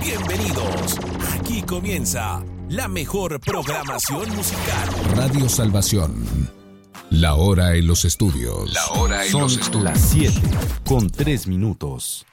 Bienvenidos. Aquí comienza la mejor programación musical. Radio Salvación. La hora en los estudios. Son las 7:03.